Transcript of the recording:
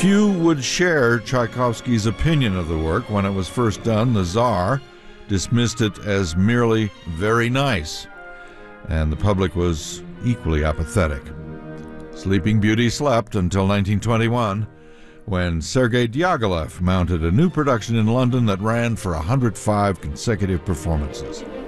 Few would share Tchaikovsky's opinion of the work. When it was first done, the Tsar dismissed it as merely very nice, and the public was equally apathetic. Sleeping Beauty slept until 1921, when Sergei Diaghilev mounted a new production in London that ran for 105 consecutive performances.